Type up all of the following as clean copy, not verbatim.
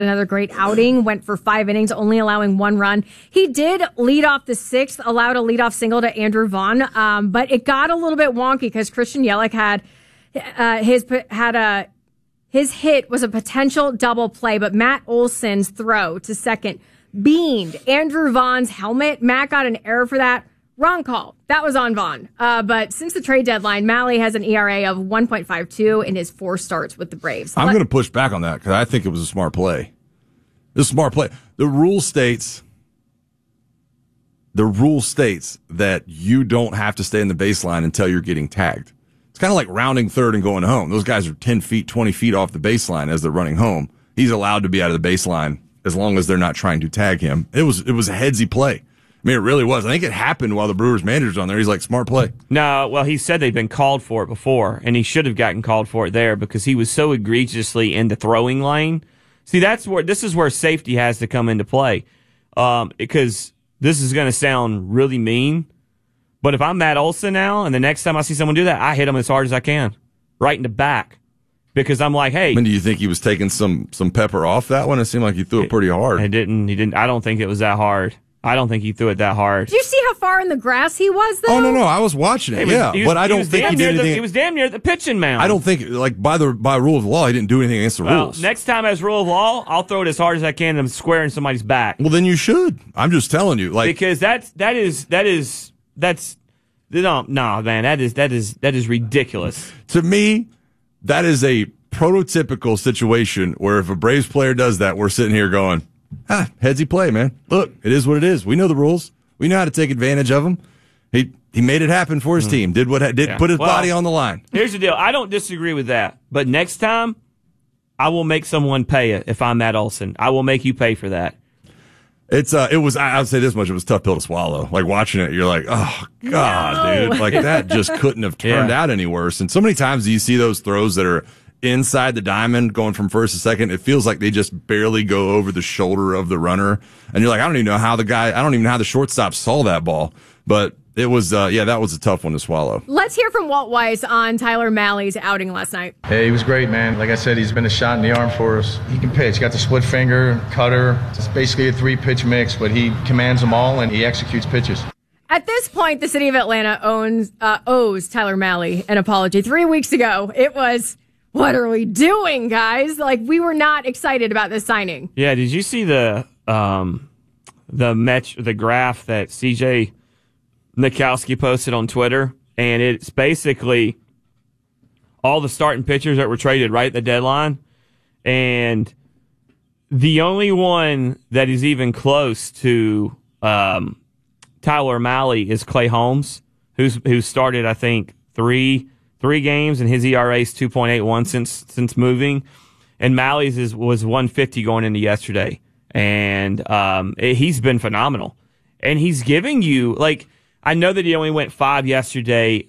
another great outing, went for 5 innings, only allowing 1 run. He did lead off the 6th, allowed a leadoff single to Andrew Vaughn, but it got a little bit wonky because Christian Yelich had his hit was a potential double play, but Matt Olson's throw to second beamed Andrew Vaughn's helmet. Matt got an error for that. Wrong call. That was on Vaughn. But since the trade deadline, Mahle has an ERA of 1.52 in his 4 starts with the Braves. I'm going to push back on that because I think it was a smart play. It's a smart play. The rule states that you don't have to stay in the baseline until you're getting tagged. It's kind of like rounding third and going home. Those guys are 10 feet, 20 feet off the baseline as they're running home. He's allowed to be out of the baseline as long as they're not trying to tag him. It was a headsy play. I mean, it really was. I think it happened while the Brewers manager's on there. He's like, smart play. No, well, he said they've been called for it before, and he should have gotten called for it there because he was so egregiously in the throwing lane. See, this is where safety has to come into play, because this is going to sound really mean, but if I'm Matt Olson now, and the next time I see someone do that, I hit him as hard as I can, right in the back. Because I'm like, hey. I mean, do you think he was taking some pepper off that one? It seemed like he threw it pretty hard. He didn't. I don't think it was that hard. I don't think he threw it that hard. Did you see how far in the grass he was, though? Oh, no, I was watching it, but I don't think he did anything. He was damn near the pitching mound. I don't think, like, by rule of law, he didn't do anything against the rules. Next time as rule of law, I'll throw it as hard as I can and I'm squaring somebody's back. Well, then you should. I'm just telling you. Because that's no, man, that is ridiculous. To me, that is a prototypical situation where if a Braves player does that, we're sitting here going, headsy play, man. Look, it is what it is. We know the rules. We know how to take advantage of them. He made it happen for his team. Put his body on the line. Here's the deal. I don't disagree with that. But next time, I will make someone pay it if I'm Matt Olson. I will make you pay for that. I would say this much, it was a tough pill to swallow. Like watching it, you're like, oh God, dude. Like that just couldn't have turned out any worse. And so many times do you see those throws that are inside the diamond going from first to second. It feels like they just barely go over the shoulder of the runner. And you're like, I don't even know how the shortstop saw that ball. But it was, that was a tough one to swallow. Let's hear from Walt Weiss on Tyler Mahle's outing last night. Hey, he was great, man. Like I said, he's been a shot in the arm for us. He can pitch. He got the split finger, cutter. It's basically a 3-pitch mix, but he commands them all and he executes pitches. At this point, the city of Atlanta owes Tyler Mahle an apology. 3 weeks ago, it was, what are we doing, guys? Like, we were not excited about this signing. Yeah, did you see the graph that CJ Nikowski posted on Twitter? And it's basically all the starting pitchers that were traded right at the deadline. And the only one that is even close to Tyler Mahle is Clay Holmes, who's started, I think, three games, and his ERA is 2.81 since moving. And Mahle's was 150 going into yesterday. And he's been phenomenal. And he's giving you, like, I know that he only went 5 yesterday.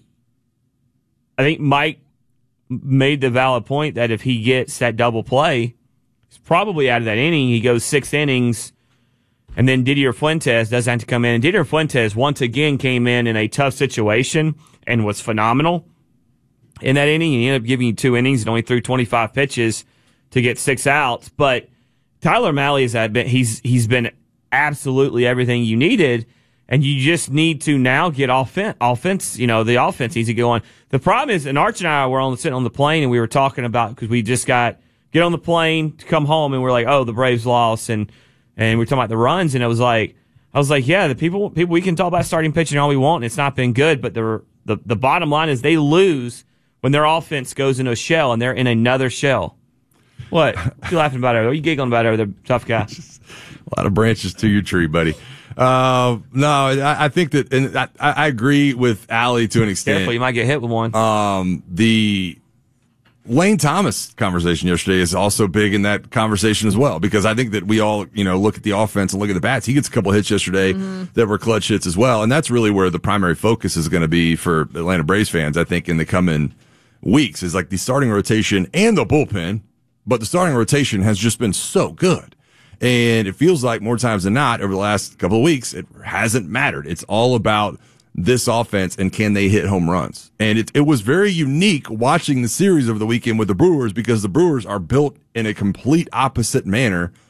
I think Mike made the valid point that if he gets that double play, he's probably out of that inning. He goes 6 innings, and then Didier Fuentes doesn't have to come in. And Didier Fuentes, once again, came in a tough situation and was phenomenal in that inning. He ended up giving you 2 innings and only threw 25 pitches to get 6 outs. But Tyler Mahle he's been absolutely everything you needed. And you just need to now get offense. You know, the offense needs to go on. The problem is, and Arch and I were sitting on the plane, and we were talking about, because we just get on the plane to come home, and we're like, oh, the Braves lost, and we're talking about the runs, and I was like, yeah, the people we can talk about starting pitching all we want, and it's not been good, but the bottom line is they lose when their offense goes into a shell, and they're in another shell. What? What you laughing about over there? What are you giggling about over there, tough guy? A lot of branches to your tree, buddy. No, I think that, and I agree with Allie to an extent. Careful, you might get hit with one. The Lane Thomas conversation yesterday is also big in that conversation as well, because I think that we all, look at the offense and look at the bats. He gets a couple hits yesterday that were clutch hits as well, and that's really where the primary focus is going to be for Atlanta Braves fans, I think, in the coming weeks, is like the starting rotation and the bullpen, but the starting rotation has just been so good. And it feels like more times than not over the last couple of weeks, it hasn't mattered. It's all about this offense and can they hit home runs? And it was very unique watching the series over the weekend with the Brewers because the Brewers are built in a complete opposite manner